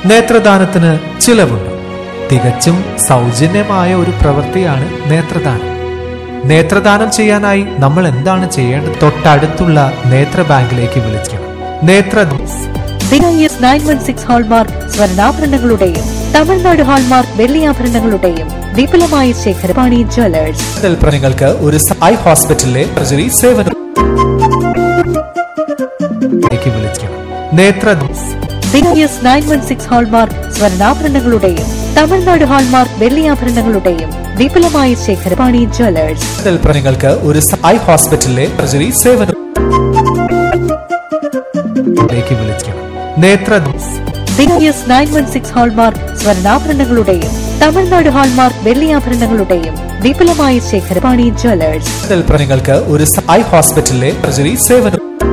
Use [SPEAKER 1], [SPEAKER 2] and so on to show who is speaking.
[SPEAKER 1] നേത്രദാനത്തിന് ചിലവുണ്ട്. തികച്ചും സൗജന്യമായ ഒരു പ്രവൃത്തിയാണ് നേത്രദാനം. നേത്രദാനം ചെയ്യാനായി നമ്മൾ എന്താണ് ചെയ്യേണ്ടത്? തൊട്ടടുത്തുള്ള നേത്ര ബാങ്കിലേക്ക് വിളിക്കണം.
[SPEAKER 2] BIS 916 ഹാൾമാർക്ക് സ്വർണ്ണാഭരണങ്ങളുടെയും തമിഴ്നാട് ഹാൾമാർക്ക് വെള്ളിയാഭരണങ്ങളുടെയും വിപുലമായ ശേഖരം. പാണി ജ്വല്ലേഴ്സ്.
[SPEAKER 1] നിങ്ങൾക്ക് ഒരു ഐ ഹോസ്പിറ്റലിലെ സർജറി സേവനം വിളിക്കണം.
[SPEAKER 2] BIS 916 ഹാൾമാർക്ക് സ്വർണ്ണാഭരണങ്ങളുടെയും തമിഴ്നാട് ഹാൾമാർക്ക് വെള്ളിയാഭരണങ്ങളുടെയും വിപുലമായ ശേഖരം. പാണി ജ്വല്ലേഴ്സ്.
[SPEAKER 1] നിങ്ങൾക്ക് ഒരു ഐ ഹോസ്പിറ്റലിലെ സർജറി സേവനം വിളിക്കണം.
[SPEAKER 2] BIS 916 ഹാൾമാർക്ക് സ്വർണ്ണാഭരണങ്ങളുടെയും തമിഴ്നാട് ഹാൾമാർക്ക് വെള്ളിയാഭരണങ്ങളുടെയും വിപുലമായ ശേഖരം. പാണി ജ്വല്ലേഴ്സ്.
[SPEAKER 1] നിങ്ങൾക്ക് ഒരു ഐ ഹോസ്പിറ്റലിലെ സർജറി സേവനം